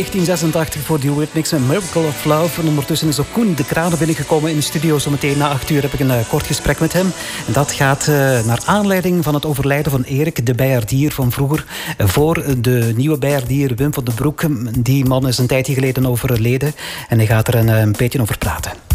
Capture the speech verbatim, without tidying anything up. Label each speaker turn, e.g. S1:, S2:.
S1: negentien zesentachtig voor The Eurythmics en Miracle of Love. En ondertussen is ook Koen de Krane binnengekomen in de studio. Zometeen na acht uur heb ik een uh, kort gesprek met hem. En dat gaat uh, naar aanleiding van het overlijden van Erik, de bijaardier van vroeger. Uh, voor de nieuwe bijaardier Wim van den Broek. Die man is een tijdje geleden overleden. En hij gaat er een, een beetje over praten.